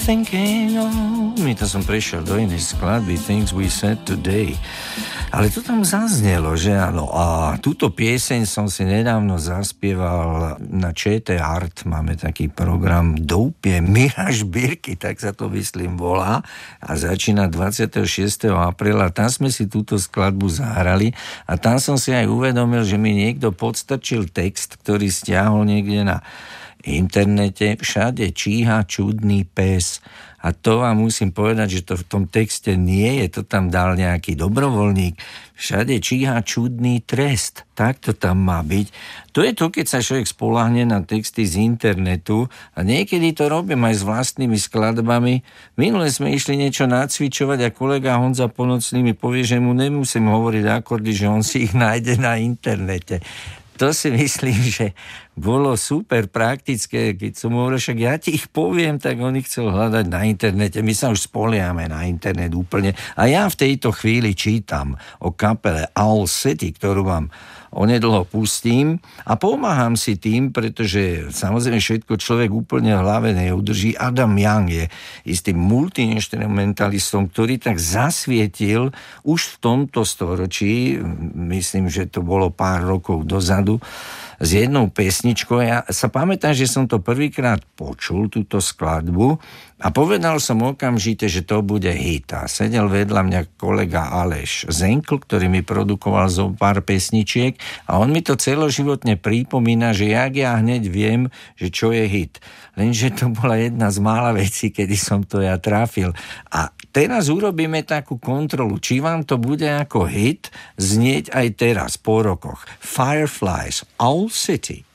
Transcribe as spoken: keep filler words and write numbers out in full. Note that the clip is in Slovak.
thinking of me. To som prešiel do inej skladby Things We Said Today. Ale to tam zaznelo, že áno. A túto pieseň som si nedávno zaspieval na Č T Art. Máme taký program Doupie Miraž Birky, tak sa to myslím volá. A začína dvadsiateho šiesteho apríla. Tam sme si túto skladbu zahrali a tam som si aj uvedomil, že mi niekto podstrčil text, ktorý stiahol niekde na internete. Všade číha čudný pes. A to vám musím povedať, že to v tom texte nie je, to tam dal nejaký dobrovoľník. Všade číha čudný trest. Tak to tam má byť. To je to, keď sa človek spoľahne na texty z internetu a niekedy to robím aj s vlastnými skladbami. Minule sme išli niečo nacvičovať a kolega Honza Ponocný mi povie, že mu nemusím hovoriť akordy, že on si ich nájde na internete. To si myslím, že bolo super praktické, keď som hovoril, však ja ti ich poviem, tak on ich chcel hľadať na internete. My sa už spoliame na internet úplne. A ja v tejto chvíli čítam o kapele Owl City, ktorú vám onedlho pustím a pomáham si tým, pretože samozrejme všetko človek úplne v hlave neudrží. Adam Young je istým multiinstrumentalistom, ktorý tak zasvietil už v tomto storočí, myslím, že to bolo pár rokov dozadu, s jednou pesničkou. Ja sa pamätám, že som to prvýkrát počul, túto skladbu, a povedal som okamžite, že to bude hit. A sedel vedľa mňa kolega Aleš Zenkl, ktorý mi produkoval zo pár pesničiek a on mi to celoživotne pripomína, že jak ja hneď viem, že čo je hit. Lenže to bola jedna z mála vecí, kedy som to ja trafil. A teraz urobíme takú kontrolu, či vám to bude ako hit znieť aj teraz, po rokoch. Fireflies, Owl City.